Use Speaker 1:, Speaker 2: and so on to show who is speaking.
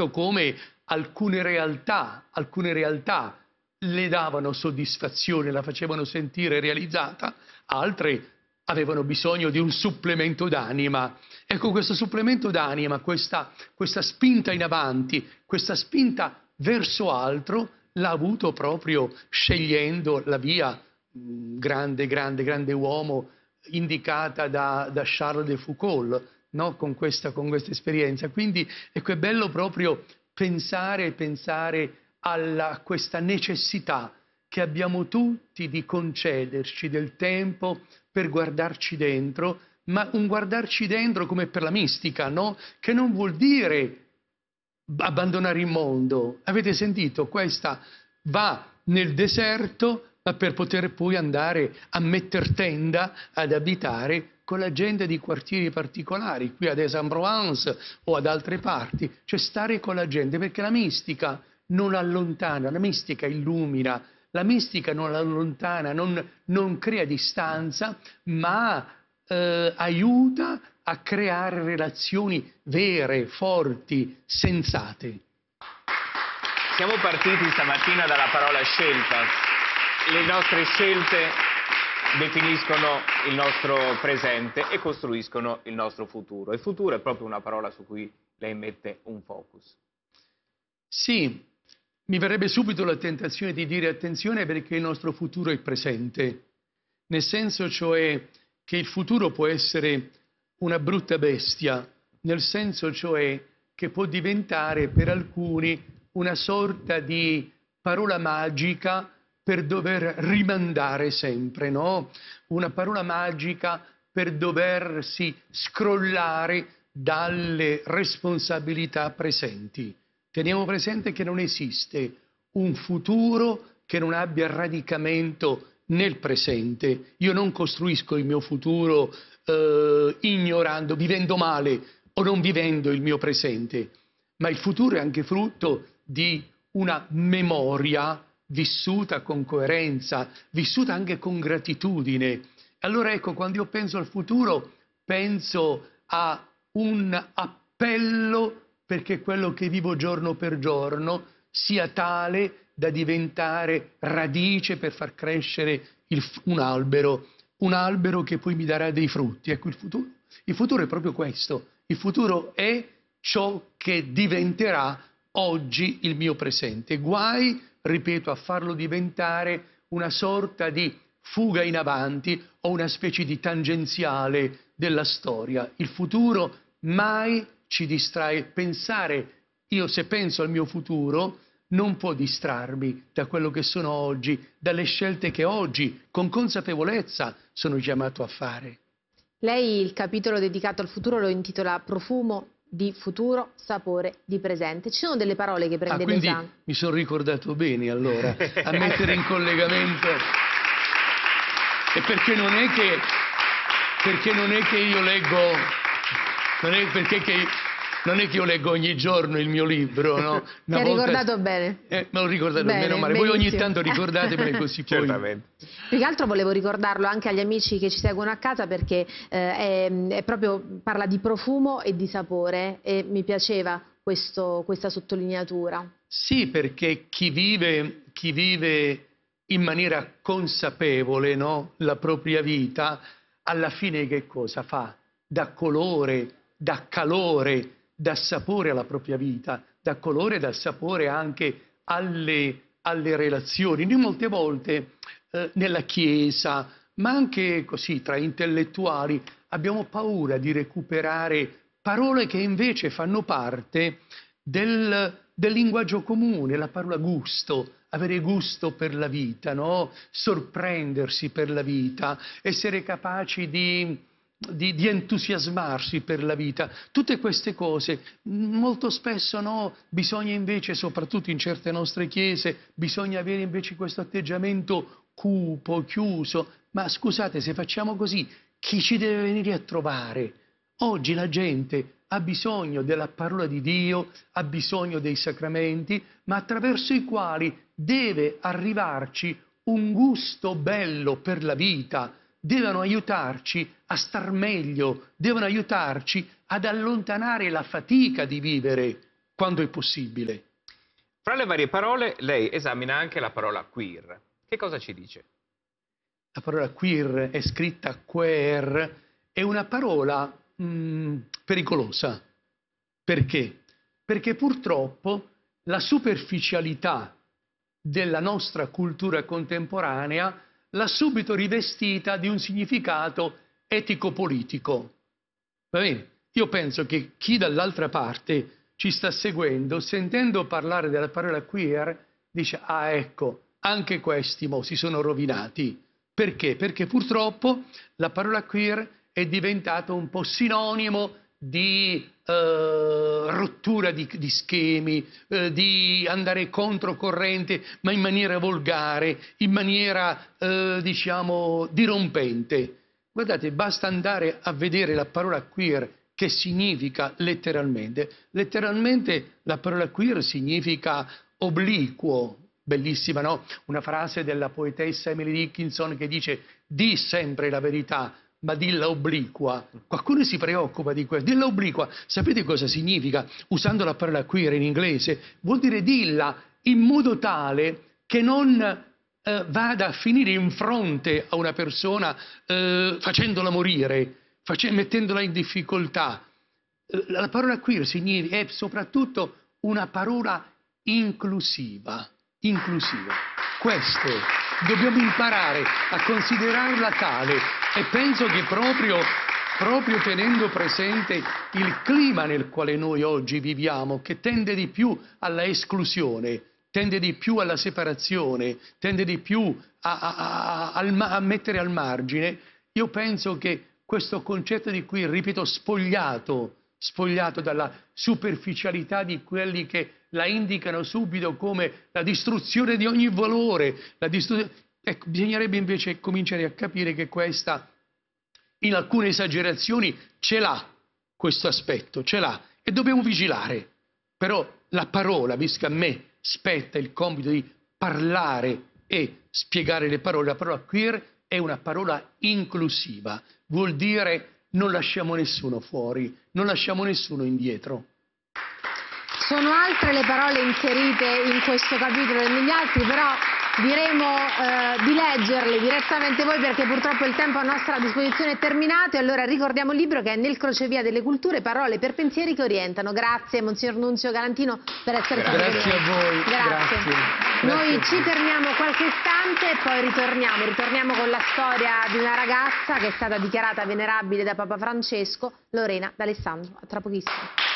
Speaker 1: notato come alcune realtà le davano soddisfazione, la facevano sentire realizzata, altre avevano bisogno di un supplemento d'anima. Ecco, questo supplemento d'anima, questa spinta in avanti, questa spinta verso altro, l'ha avuto proprio scegliendo la via grande uomo indicata da Charles de Foucault, no? Con questa esperienza. Quindi ecco, è bello proprio pensare a questa necessità che abbiamo tutti di concederci del tempo per guardarci dentro, ma un guardarci dentro come per la mistica, no? Che non vuol dire abbandonare il mondo. Avete sentito? Questa va nel deserto, ma per poter poi andare a metter tenda, ad abitare con la gente di quartieri particolari, qui ad Aix-en-Provence o ad altre parti, cioè stare con la gente, perché la mistica non allontana, la mistica illumina, la mistica non allontana, non crea distanza, ma aiuta a creare relazioni vere, forti, sensate.
Speaker 2: Siamo partiti stamattina dalla parola scelta. Le nostre scelte definiscono il nostro presente e costruiscono il nostro futuro. Il futuro è proprio una parola su cui lei mette un focus.
Speaker 1: Sì, mi verrebbe subito la tentazione di dire attenzione perché il nostro futuro è il presente, nel senso cioè che il futuro può essere una brutta bestia, nel senso cioè che può diventare per alcuni una sorta di parola magica per dover rimandare sempre, no? Una parola magica per doversi scrollare dalle responsabilità presenti. Teniamo presente che non esiste un futuro che non abbia radicamento nel presente. Io non costruisco il mio futuro ignorando, vivendo male o non vivendo il mio presente, ma il futuro è anche frutto di una memoria vissuta con coerenza, vissuta anche con gratitudine. Allora ecco, quando io penso al futuro, penso a un appello perché quello che vivo giorno per giorno sia tale da diventare radice per far crescere un albero che poi mi darà dei frutti. Ecco, il futuro è proprio questo. Il futuro è ciò che diventerà oggi il mio presente. Guai, ripeto, a farlo diventare una sorta di fuga in avanti o una specie di tangenziale della storia. Il futuro mai ci distrae. Io se penso al mio futuro non può distrarmi da quello che sono oggi, dalle scelte che oggi con consapevolezza sono chiamato a fare.
Speaker 3: Lei il capitolo dedicato al futuro lo intitola Profumo di futuro, sapore di presente. Ci sono delle parole che prende in esame.
Speaker 1: Quindi mi sono ricordato bene allora a mettere in collegamento. E perché non è che io leggo, non è che io leggo ogni giorno il mio libro, no?
Speaker 3: Ti ha ricordato bene.
Speaker 1: Me l'ho ricordato
Speaker 3: bene,
Speaker 1: meno male. Voi ogni tanto ricordatemene così poi.
Speaker 2: Certamente.
Speaker 3: Più che altro volevo ricordarlo anche agli amici che ci seguono a casa perché parla di profumo e di sapore e mi piaceva questa sottolineatura.
Speaker 1: Sì, perché chi vive in maniera consapevole, no? La propria vita, alla fine che cosa fa? Dà colore, dà calore, dà sapore alla propria vita, dà colore e dà sapore anche alle relazioni. Noi molte volte nella Chiesa, ma anche così tra intellettuali, abbiamo paura di recuperare parole che invece fanno parte del linguaggio comune, la parola gusto, avere gusto per la vita, no? Sorprendersi per la vita, essere capaci di entusiasmarsi per la vita. Tutte queste cose molto spesso no, bisogna invece, soprattutto in certe nostre chiese, bisogna avere invece questo atteggiamento cupo, chiuso. Ma scusate, se facciamo così, chi ci deve venire a trovare? Oggi la gente ha bisogno della parola di Dio, ha bisogno dei sacramenti, ma attraverso i quali deve arrivarci un gusto bello per la vita. Devono aiutarci a star meglio, devono aiutarci ad allontanare la fatica di vivere. quando è possibile.
Speaker 2: Fra le varie parole, lei esamina anche la parola queer. Che cosa ci dice?
Speaker 1: La parola queer è scritta queer, è una parola pericolosa. Perché? Perché purtroppo la superficialità della nostra cultura contemporanea l'ha subito rivestita di un significato etico-politico. Va bene? Io penso che chi dall'altra parte ci sta seguendo, sentendo parlare della parola queer, dice: ah, ecco, anche questi mo si sono rovinati. Perché? Perché purtroppo la parola queer è diventata un po' sinonimo di rottura di schemi, di andare controcorrente, ma in maniera volgare, in maniera, diciamo, dirompente. Guardate, basta andare a vedere la parola queer, che significa letteralmente. Letteralmente la parola queer significa obliquo. Bellissima, no? Una frase della poetessa Emily Dickinson che dice: di sempre la verità, ma dilla obliqua. Qualcuno si preoccupa di questo. Dilla obliqua, sapete cosa significa? Usando la parola queer in inglese, vuol dire dilla in modo tale che non vada a finire in fronte a una persona facendola morire, mettendola in difficoltà. La parola queer è soprattutto una parola inclusiva. Inclusiva. Questo dobbiamo imparare a considerarla tale, e penso che proprio tenendo presente il clima nel quale noi oggi viviamo, che tende di più alla esclusione, tende di più alla separazione, tende di più a mettere al margine, io penso che questo concetto di cui, ripeto, spogliato dalla superficialità di quelli che la indicano subito come la distruzione di ogni valore. Ecco, bisognerebbe invece cominciare a capire che questa, in alcune esagerazioni, ce l'ha questo aspetto, ce l'ha, e dobbiamo vigilare. Però la parola, visto che a me spetta il compito di parlare e spiegare le parole, la parola queer è una parola inclusiva, vuol dire non lasciamo nessuno fuori, non lasciamo nessuno indietro.
Speaker 3: Sono altre le parole inserite in questo capitolo e negli altri, però diremo di leggerle direttamente voi, perché purtroppo il tempo a nostra disposizione è terminato. E allora ricordiamo il libro, che è Nel crocevia delle culture, parole per pensieri che orientano. Grazie Monsignor Nunzio Galantino per essere stato con noi.
Speaker 1: Grazie a voi.
Speaker 3: Grazie. Noi ci fermiamo qualche istante e poi ritorniamo con la storia di una ragazza che è stata dichiarata venerabile da Papa Francesco, Lorena D'Alessandro. A tra pochissimo.